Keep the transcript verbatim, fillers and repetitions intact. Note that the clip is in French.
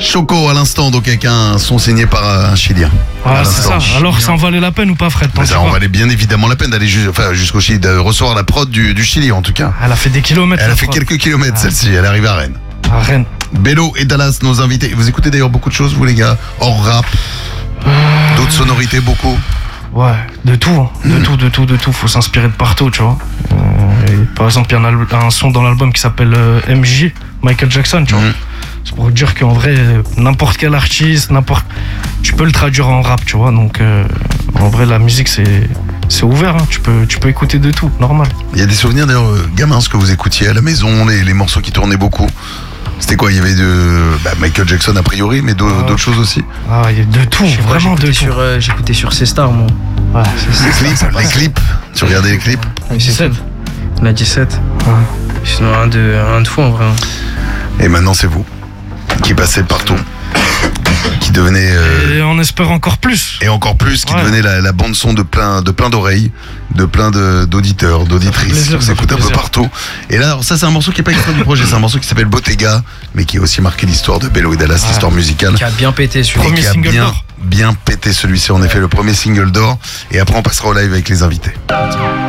Choco à l'instant, donc avec un son signé par un Chilien. Ah, c'est ça. Alors ça en valait la peine ou pas, Fred? Ça en valait bien évidemment la peine d'aller ju- enfin, jusqu'au Chili, de recevoir la prod du, du Chili en tout cas. Elle a fait des kilomètres. Elle a fait prod. quelques kilomètres ah. celle-ci, elle arrive à Rennes. À Rennes. Bello et Dallas, nos invités. Vous écoutez d'ailleurs beaucoup de choses, vous les gars, hors rap, euh... d'autres sonorités, beaucoup. Ouais, de tout, hein. de mmh. tout, de tout, de tout. Faut s'inspirer de partout, tu vois. Euh, et par exemple, il y a un, un son dans l'album qui s'appelle euh, M J, Michael Jackson, tu vois. Mmh. C'est pour dire qu'en vrai, n'importe quel artiste, n'importe, tu peux le traduire en rap, tu vois. Donc, euh, en vrai, la musique, c'est, c'est ouvert. Hein. Tu peux, tu peux écouter de tout, normal. Il y a des souvenirs d'ailleurs, euh, gamin, ce que vous écoutiez à la maison, les, les morceaux qui tournaient beaucoup. C'était quoi? Il y avait de bah, Michael Jackson a priori, mais d'autres, ah, d'autres choses aussi. Ah, il y a de tout, vraiment de tout. Sur, euh, j'écoutais sur C-Star, moi. Ouais, c'est, les, clips, les clips, tu regardais les clips? La dix-sept. La dix-sept. Ouais. Sinon, un de, un de fou en vrai. Et maintenant, c'est vous qui passez partout, qui devenait euh, et on espère encore plus et encore plus, qui ouais. devenait la, la bande son de plein de plein d'oreilles, de plein de, d'auditeurs, d'auditrices qui s'écoutent un peu partout. Et là, alors ça c'est un morceau qui est pas extrait du projet, c'est un morceau qui s'appelle Bottega, mais qui a aussi marqué l'histoire de Bello et Dallas, ouais. l'histoire musicale, qui a bien pété celui-là, premier qui a single bien d'or. bien pété celui-ci en ouais. effet, le premier single d'or. Et après on passera au live avec les invités.